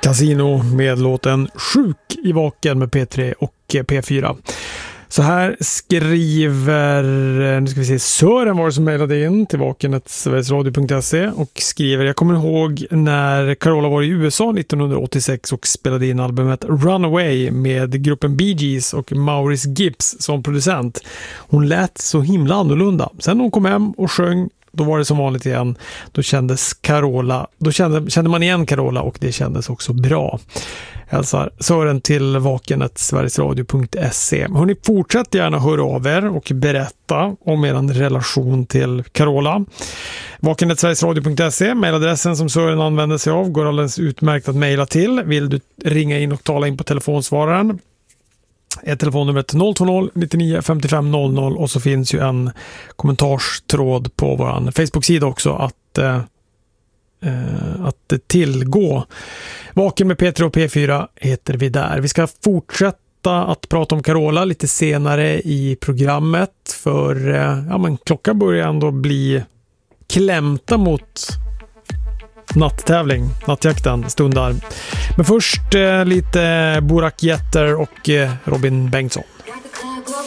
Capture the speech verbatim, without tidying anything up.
Casino med låten Sjuk i vaken med P tre och P fyra. Så här skriver, nu ska vi se, Sören var det som mejlade in till vakenet sverigesradio punkt se och skriver: jag kommer ihåg när Carola var i U S A nittonhundraåttiosex och spelade in albumet Runaway med gruppen Bee Gees och Maurice Gibbs som producent. Hon lät så himla annorlunda. Sen hon kom hem och sjöng, då var det som vanligt igen. Då kändes Carola, då kände, kände man igen Carola och det kändes också bra. Hälsar Sören till vakenet sverigesradio punkt se. Hörrni, fortsätt gärna höra av er och berätta om er relation till Carola. vakenet sverigesradio punkt se, mejladressen som Sören använder sig av, går alldeles utmärkt att mejla till. Vill du ringa in och tala in på telefonsvararen är telefonnumret noll två noll nittionio femtiofem noll noll, och så finns ju en kommentarstråd på vår Facebook-sida också att eh, att tillgå. Vaken med P tre och P fyra heter vi där. Vi ska fortsätta att prata om Carola lite senare i programmet, för ja, men klockan börjar ändå bli klämta mot natttävling, nattjakten stundar. Men först eh, lite Borak Jetter och eh, Robin Bengtsson.